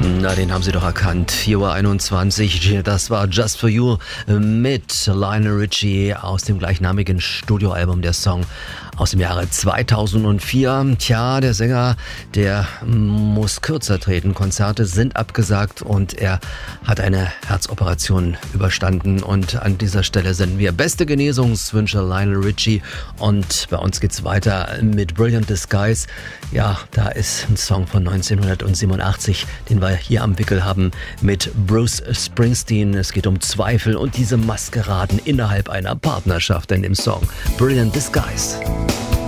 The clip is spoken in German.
Na, den haben Sie doch erkannt. 4:21 Uhr, das war Just For You mit Lionel Richie aus dem gleichnamigen Studioalbum, der Song aus dem Jahre 2004. Tja, der Sänger, der muss kürzer treten. Konzerte sind abgesagt und er hat eine Herzoperation überstanden. Und an dieser Stelle senden wir beste Genesungswünsche Lionel Richie. Und bei uns geht's weiter mit Brilliant Disguise. Ja, da ist ein Song von 1987, den wir hier am Wickel haben mit Bruce Springsteen. Es geht um Zweifel und diese Maskeraden innerhalb einer Partnerschaft in dem Song Brilliant Disguise.